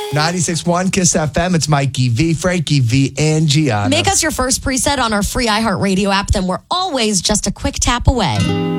96.1 Kiss FM. It's Mikey V, Frankie V, and Gianna. Make us your first preset on our free iHeartRadio app, then we're always just a quick tap away.